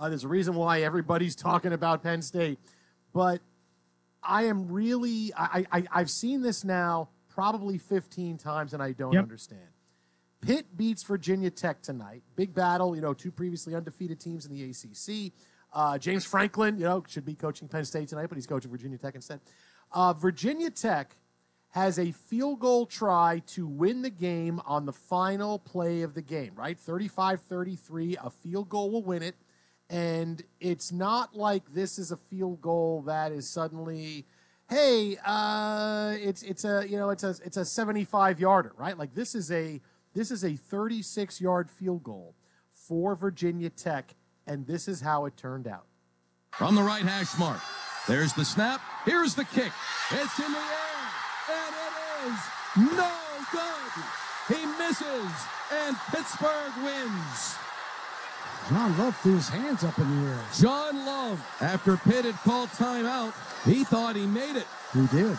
There's a reason why everybody's talking about Penn State. But I am really, I've seen this now probably 15 times, and I don't understand. Pitt beats Virginia Tech tonight. Big battle, two previously undefeated teams in the ACC. James Franklin, should be coaching Penn State tonight, but he's coaching Virginia Tech instead. Virginia Tech has a field goal try to win the game on the final play of the game, right? 35-33, a field goal will win it. And it's not like this is a field goal that is suddenly, hey, it's a 75-yarder, right? Like this is a 36-yard field goal for Virginia Tech, and this is how it turned out. From the right hash mark, there's the snap. Here's the kick. It's in the air, and it is no good. He misses, and Pittsburgh wins. John Love threw his hands up in the air. John Love, after Pitt had called timeout, he thought he made it. He did.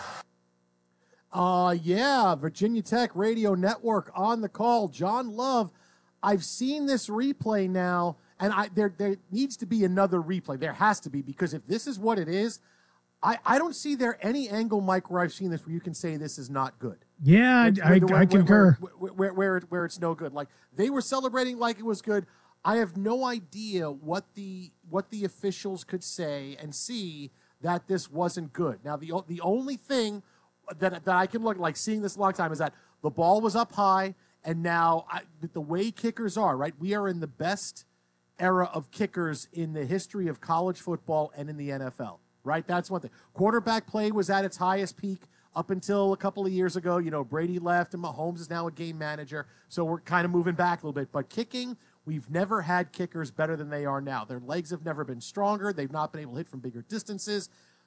Yeah, Virginia Tech Radio Network on the call. John Love, I've seen this replay now, and there needs to be another replay. There has to be, because if this is what it is, I don't see there any angle, Mike, where I've seen this where you can say this is not good. Yeah, I concur. Where it's no good. Like, they were celebrating like it was good. I have no idea what the officials could say and see that this wasn't good. Now, the only thing that I can look like seeing this a long time is that the ball was up high, and now the way kickers are, right? We are in the best era of kickers in the history of college football and in the NFL, right? That's one thing. Quarterback play was at its highest peak up until a couple of years ago. Brady left, and Mahomes is now a game manager, so we're kind of moving back a little bit. But kicking, we've never had kickers better than they are now. Their legs have never been stronger. They've not been able to hit from bigger distances.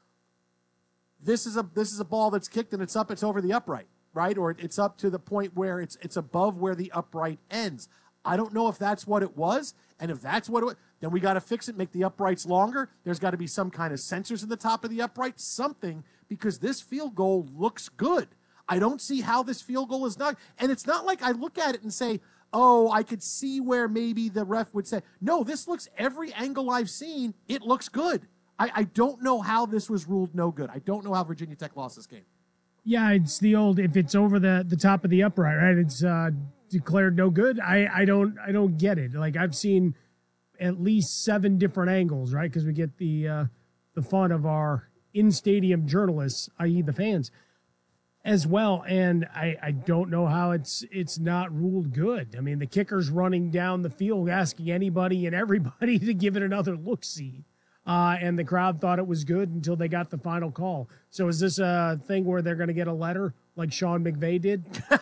This is a ball that's kicked, and it's over the upright, right? Or it's up to the point where it's above where the upright ends. I don't know if that's what it was, and if that's what it was, then we got to fix it, make the uprights longer. There's got to be some kind of sensors in the top of the upright, something, because this field goal looks good. I don't see how this field goal is not, and it's not like I look at it and say, oh, I could see where maybe the ref would say, no, this looks, every angle I've seen, it looks good. I don't know how this was ruled no good. I don't know how Virginia Tech lost this game. Yeah, it's the old, if it's over the top of the upright, right? It's declared no good. I don't get it. Like, I've seen at least 7 different angles, right? Because we get the fun of our in-stadium journalists, i.e. the fans, as well. And I don't know how it's not ruled good. I mean, the kicker's running down the field asking anybody and everybody to give it another look-see. And the crowd thought it was good until they got the final call. So is this a thing where they're going to get a letter like Sean McVay did?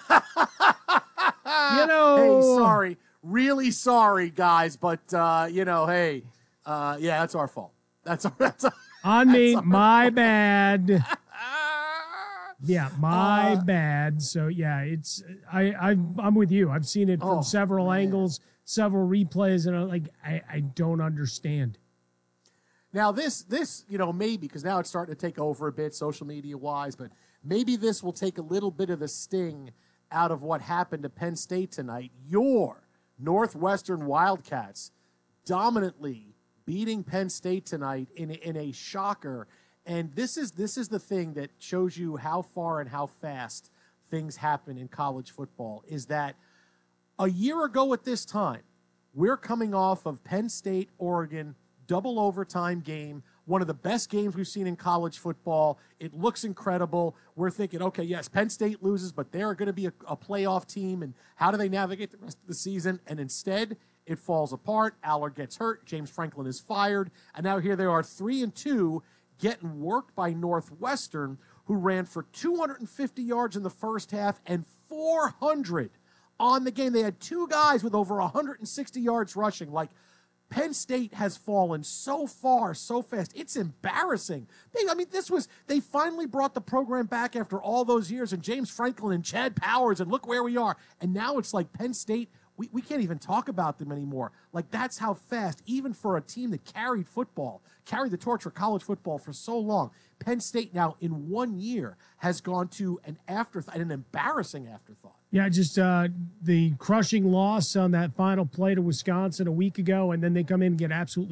Hey, sorry. Really sorry, guys. But, hey, that's our fault. That's on me. My bad. Yeah, my bad. So, yeah, I'm with you. I've seen it from several angles, several replays, and I don't understand. Now, this maybe, because now it's starting to take over a bit social media-wise, but maybe this will take a little bit of the sting out of what happened to Penn State tonight. Your Northwestern Wildcats dominantly beating Penn State tonight in a shocker. And this is the thing that shows you how far and how fast things happen in college football, is that a year ago at this time, we're coming off of Penn State, Oregon, double overtime game, one of the best games we've seen in college football. It looks incredible. We're thinking, okay, yes, Penn State loses, but they're going to be a playoff team, and how do they navigate the rest of the season? And instead, it falls apart. Allard gets hurt. James Franklin is fired. And now here they are, 3-2, getting worked by Northwestern, who ran for 250 yards in the first half and 400 on the game. They had 2 guys with over 160 yards rushing. Like, Penn State has fallen so far, so fast. It's embarrassing. They finally brought the program back after all those years, and James Franklin and Chad Powers, and look where we are. And now it's like Penn State, we can't even talk about them anymore. Like, that's how fast, even for a team that carried the torch for college football for so long. Penn State now, in 1 year, has gone to an embarrassing afterthought. Yeah, just the crushing loss on that final play to Wisconsin a week ago, and then they come in and get absolutely